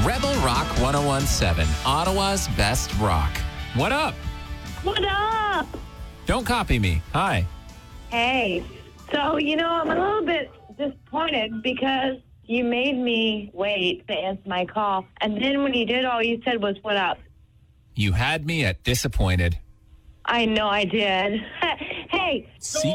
Rebel Rock 1017, Ottawa's best rock. What up? What up? Don't copy me. Hi. Hey. So, I'm a little bit disappointed because you made me wait to answer my call. And then when you did, all you said was, what up? You had me at disappointed. I know I did. Hey.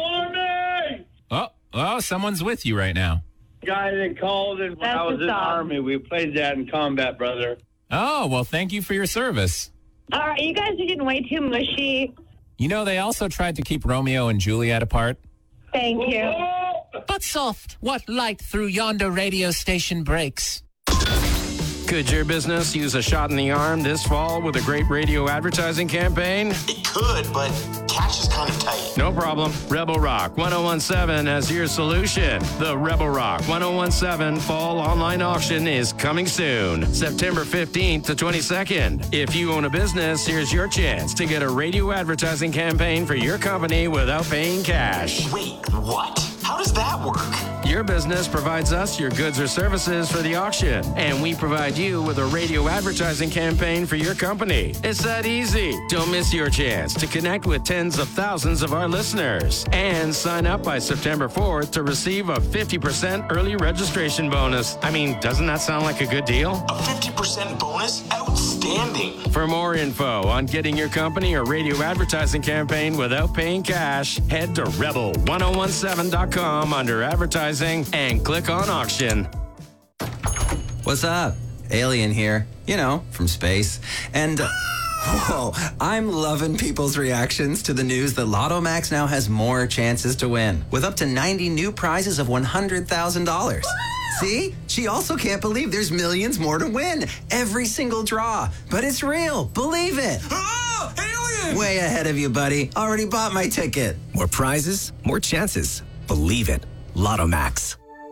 Oh, someone's with you right now. Guy that called and when I was in the Army. We played that in combat, brother. Oh, well, thank you for your service. All right, you guys are getting way too mushy. They also tried to keep Romeo and Juliet apart. Thank you. But soft, what light through yonder radio station breaks? Could your business use a shot in the arm this fall with a great radio advertising campaign? It could, but cash is kind of tight. No problem. Rebel Rock 1017 has your solution. The Rebel Rock 1017 Fall Online Auction is coming soon, September 15th to 22nd. If you own a business, here's your chance to get a radio advertising campaign for your company without paying cash. Wait, what? How does that work? Your business provides us your goods or services for the auction, and we provide you with a radio advertising campaign for your company. It's that easy. Don't miss your chance to connect with tens of thousands of our listeners and sign up by September 4th to receive a 50% early registration bonus. I mean, doesn't that sound like a good deal? A 50% bonus? Outstanding. For more info on getting your company a radio advertising campaign without paying cash, head to rebel1017.com under advertising and click on auction. What's up? Alien here, from space. And, whoa, I'm loving people's reactions to the news that Lotto Max now has more chances to win, with up to 90 new prizes of $100,000. See? She also can't believe there's millions more to win. Every single draw. But it's real. Believe it. Oh, alien! Way ahead of you, buddy. Already bought my ticket. More prizes, more chances. Believe it. Lotto Max.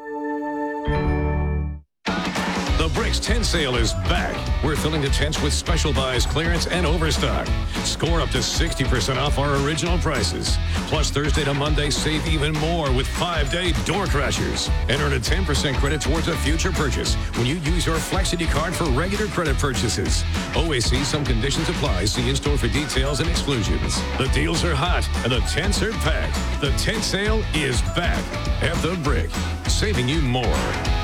The Bricks 10 sale is back. We're filling the tents with special buys, clearance, and overstock. Score up to 60% off our original prices. Plus, Thursday to Monday, save even more with 5-day door crashers. And earn a 10% credit towards a future purchase when you use your Flexity card for regular credit purchases. Always see some conditions apply. See in-store for details and exclusions. The deals are hot and the tents are packed. The tent sale is back at The Brick, saving you more.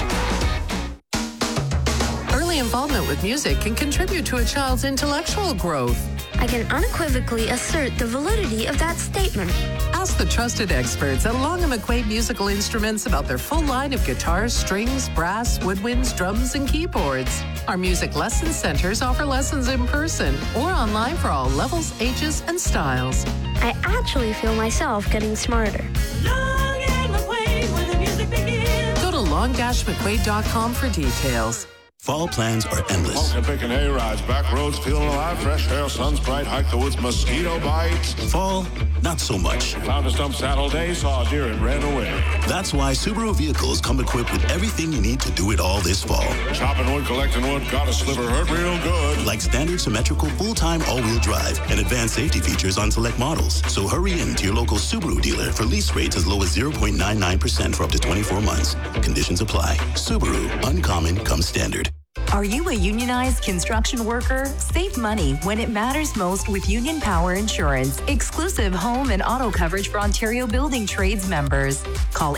Early involvement with music can contribute to a child's intellectual growth. I can unequivocally assert the validity of that statement. Ask the trusted experts at Long & McQuaid Musical Instruments about their full line of guitars, strings, brass, woodwinds, drums, and keyboards. Our music lesson centers offer lessons in person or online for all levels, ages, and styles. I actually feel myself getting smarter. Long & McQuaid, where the music begins. Go to long-mcquaid.com for details. Fall plans are endless. Walking, picking A-rides, back roads, feeling alive, fresh air, sun's bright, hike the woods, mosquito bites. Fall, not so much. Found a stump Saturday, saw a deer and ran away. That's why Subaru vehicles come equipped with everything you need to do it all this fall. Chopping wood, collecting wood, got a sliver, hurt real good. Like standard symmetrical full-time all-wheel drive and advanced safety features on select models. So hurry in to your local Subaru dealer for lease rates as low as 0.99% for up to 24 months. Conditions apply. Subaru, uncommon comes standard. Are you a unionized construction worker? Save money when it matters most with Union Power Insurance. Exclusive home and auto coverage for Ontario Building Trades members. Call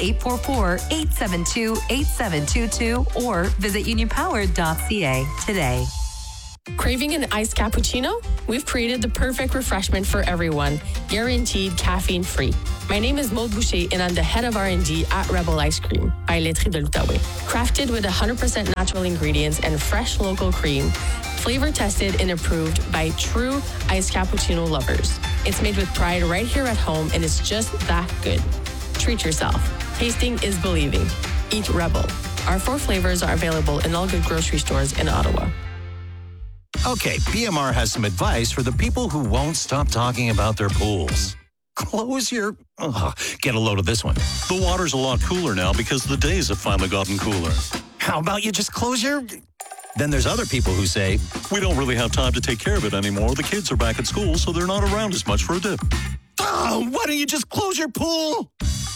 844-872-8722 or visit unionpower.ca today. Craving an iced cappuccino? We've created the perfect refreshment for everyone, guaranteed caffeine-free. My name is Maud Boucher, and I'm the head of R&D at Rebel Ice Cream by Laiterie de l'Outaouais. Crafted with 100% natural ingredients and fresh local cream, flavor tested and approved by true iced cappuccino lovers. It's made with pride right here at home, and it's just that good. Treat yourself. Tasting is believing. Eat Rebel. Our 4 flavors are available in all good grocery stores in Ottawa. Okay, BMR has some advice for the people who won't stop talking about their pools. Close your... get a load of this one. The water's a lot cooler now because the days have finally gotten cooler. How about you just close your... Then there's other people who say, we don't really have time to take care of it anymore. The kids are back at school, so they're not around as much for a dip. Why don't you just close your pool?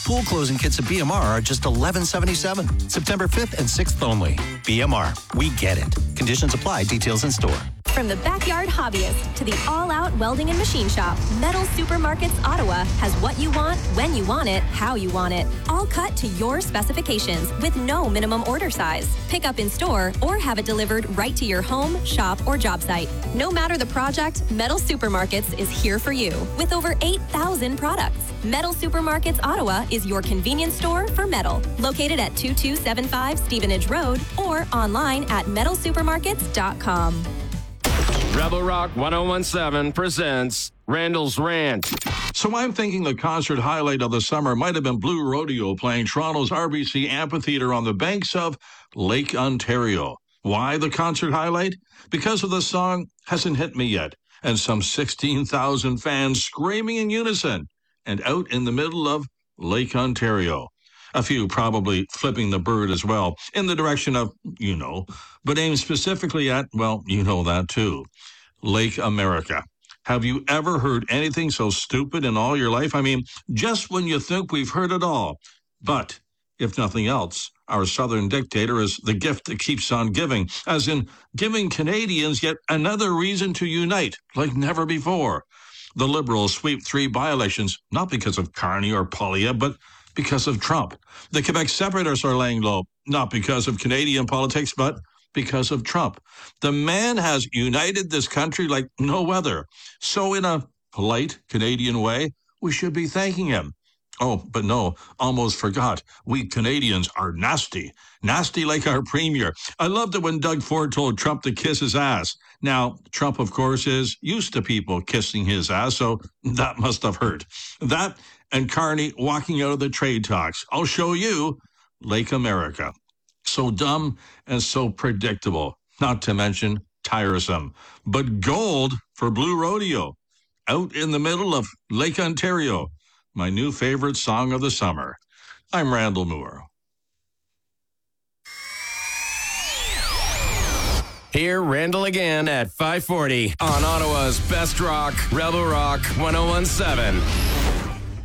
Pool closing kits at BMR are just $11.77. September 5th and 6th only. BMR, we get it. Conditions apply. Details in store. From the backyard hobbyist to the all-out welding and machine shop, Metal Supermarkets Ottawa has what you want, when you want it, how you want it. All cut to your specifications with no minimum order size. Pick up in store or have it delivered right to your home, shop, or job site. No matter the project, Metal Supermarkets is here for you with over 8,000 products. Metal Supermarkets Ottawa is your convenience store for metal. Located at 2275 Stevenage Road or online at metalsupermarkets.com. Rebel Rock 1017 presents Randall's Rant. So I'm thinking the concert highlight of the summer might have been Blue Rodeo playing Toronto's RBC Amphitheatre on the banks of Lake Ontario. Why the concert highlight? Because of the song Hasn't Hit Me Yet, and some 16,000 fans screaming in unison, and out in the middle of Lake Ontario. A few probably flipping the bird as well, in the direction of, but aimed specifically at, that too, Lake America. Have you ever heard anything so stupid in all your life? I mean, just when you think we've heard it all. But, if nothing else, our southern dictator is the gift that keeps on giving, as in giving Canadians yet another reason to unite, like never before. The Liberals sweep 3 by-elections, not because of Carney or Poilievre, but because of Trump. The Quebec separatists are laying low, not because of Canadian politics, but because of Trump. The man has united this country like no other. So in a polite Canadian way, we should be thanking him. Oh, but no, almost forgot. We Canadians are nasty. Nasty like our premier. I loved it when Doug Ford told Trump to kiss his ass. Now, Trump, of course, is used to people kissing his ass, so that must have hurt. That and Carney walking out of the trade talks. I'll show you Lake America. So dumb and so predictable, not to mention tiresome. But gold for Blue Rodeo. Out in the middle of Lake Ontario. My new favorite song of the summer. I'm Randall Moore. Hear Randall again at 5:40 on Ottawa's Best Rock, Rebel Rock 1017.